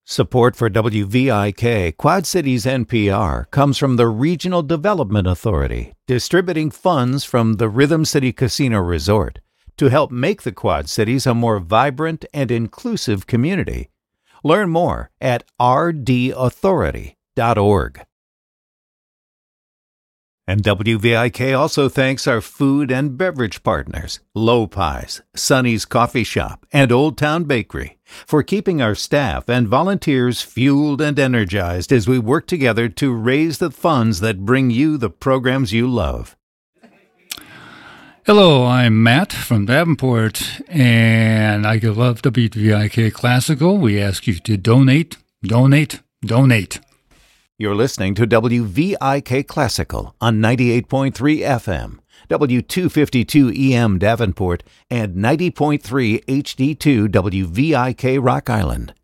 Support for WVIK Quad Cities NPR comes from the Regional Development Authority, distributing funds from the Rhythm City Casino Resort to help make the Quad Cities a more vibrant and inclusive community. Learn more at rdauthority.org. And WVIK also thanks our food and beverage partners, Low Pies, Sonny's Coffee Shop, and Old Town Bakery, for keeping our staff and volunteers fueled and energized as we work together to raise the funds that bring you the programs you love. Hello, I'm Matt from Davenport, and I love WVIK Classical. We ask you to donate, donate, donate. You're listening to WVIK Classical on 98.3 FM, W252 EM Davenport, and 90.3 HD2 WVIK Rock Island.